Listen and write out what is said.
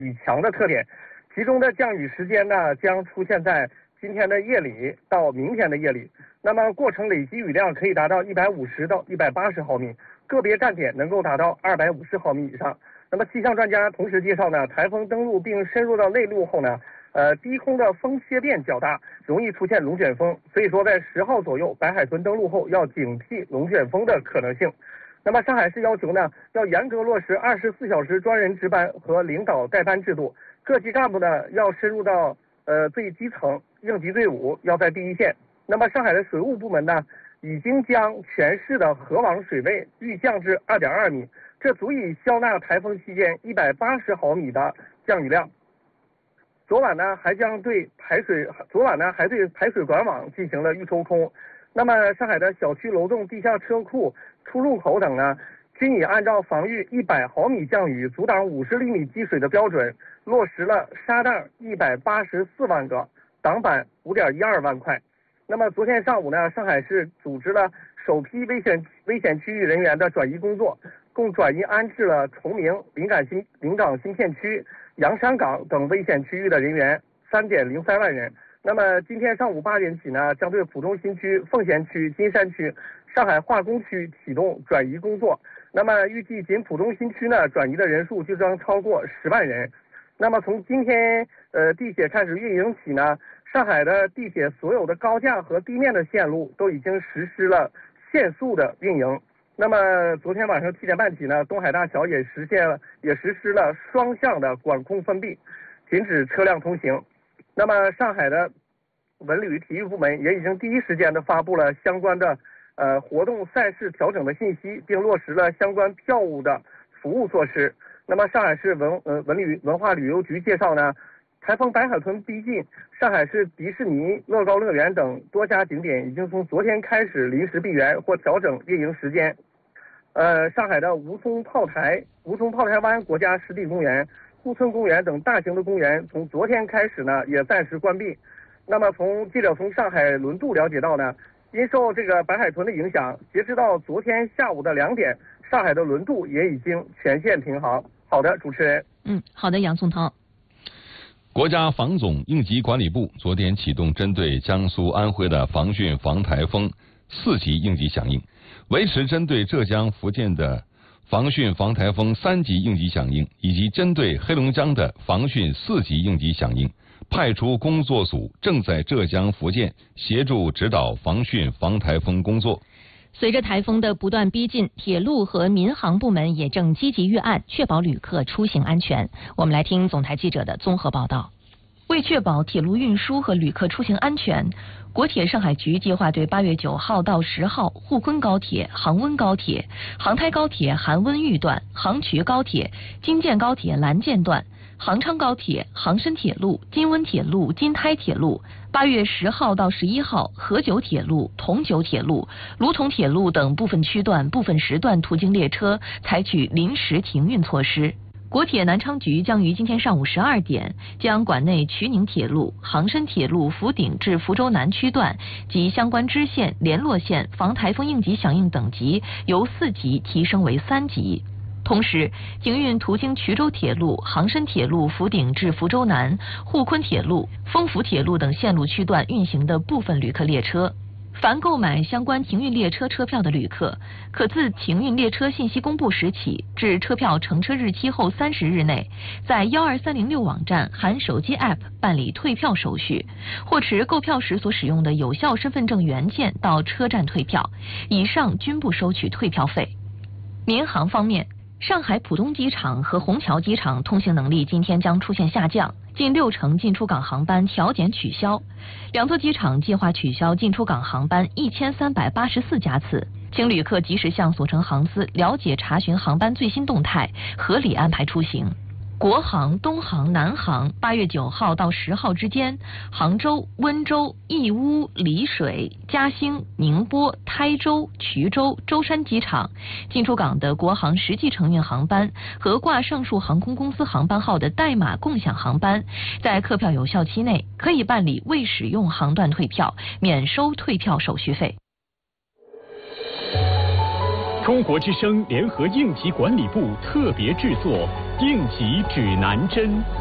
雨强的特点，其中的降雨时间呢将出现在今天的夜里到明天的夜里，那么过程累积雨量可以达到150到180毫米，个别站点能够达到250毫米以上。那么气象专家同时介绍呢，台风登陆并深入到内陆后呢，低空的风切变较大，容易出现龙卷风，所以说在10号左右，白海豚登陆后要警惕龙卷风的可能性。那么上海市要求呢，要严格落实24小时专人值班和领导带班制度，各级干部呢要深入到最基层，应急队伍要在第一线。那么上海的水务部门呢，已经将全市的河网水位预降至2.2米，这足以消纳台风期间180毫米的降雨量。昨晚呢还对排水管网进行了预抽空。那么上海的小区楼栋、地下车库、出入口等呢，均已按照防御100毫米降雨、阻挡50厘米积水的标准，落实了沙袋184万个，挡板5.12万块。那么昨天上午呢，上海市组织了首批危险区域人员的转移工作，共转移安置了崇明、临港新片区、洋山港等危险区域的人员3.03万人。那么今天上午8点起呢，将对浦东新区、奉贤区、金山区、上海化工区启动转移工作。那么预计仅浦东新区呢，转移的人数就将超过10万人。那么从今天地铁开始运营起呢，上海的地铁所有的高架和地面的线路都已经实施了限速的运营。那么昨天晚上7点半起呢，东海大桥也实施了双向的管控封闭，禁止车辆通行。那么上海的文旅体育部门也已经第一时间的发布了相关的活动赛事调整的信息，并落实了相关票务的服务措施。那么上海市文化旅游局介绍呢，台风白海豚逼近，上海市迪士尼、乐高乐园等多家景点已经从昨天开始临时闭园或调整运营时间。上海的吴淞炮台湾国家湿地公园、顾村公园等大型的公园从昨天开始呢也暂时关闭。那么记者从上海轮渡了解到呢，因受这个白海豚的影响，截止到昨天下午的2点，上海的轮渡也已经全线停航。好的，主持人。 好的，杨松涛。 国家防总应急管理部昨天启动针对江苏、安徽的防汛防台风4级应急响应，维持针对浙江、福建的防汛防台风3级应急响应，以及针对黑龙江的防汛4级应急响应，派出工作组正在浙江、福建协助指导防汛防台风工作。 随着台风的不断逼近，铁路和民航部门也正积极预案，确保旅客出行安全。我们来听总台记者的综合报道。为确保铁路运输和旅客出行安全，国铁上海局计划对8月9号到10号沪昆高铁、杭温高铁、杭台高铁韩温豫段、杭衢高铁、京建高铁蓝建段、杭昌高铁、杭深铁路、金温铁路、金台铁路，8月10号到11号河九铁路、同九铁路、卢同铁路等部分区段、部分时段途经列车采取临时停运措施。国铁南昌局将于今天上午12点，将管内衢宁铁路、杭深铁路福鼎至福州南区段及相关支线、联络线防台风应急响应等级由4级提升为3级。同时，停运途经衢州铁路、杭深铁路福鼎至福州南、沪昆铁路、丰福铁路等线路区段运行的部分旅客列车。凡购买相关停运列车车票的旅客，可自停运列车信息公布时起至车票乘车日期后30日内，在12306网站含手机 App 办理退票手续，或持购票时所使用的有效身份证原件到车站退票，以上均不收取退票费。民航方面，上海浦东机场和虹桥机场通行能力今天将出现下降，近60%进出港航班调减取消。两座机场计划取消进出港航班1384架次，请旅客及时向所乘航司了解查询航班最新动态，合理安排出行。国航、东航、南航8月9号到10号之间，杭州、温州、义乌、丽水、嘉兴、宁波、台州、衢州、舟山机场进出港的国航实际承运航班和挂盛数航空公司航班号的代码共享航班，在客票有效期内可以办理未使用航段退票，免收退票手续费。 中国之声联合应急管理部特别制作应急指南针。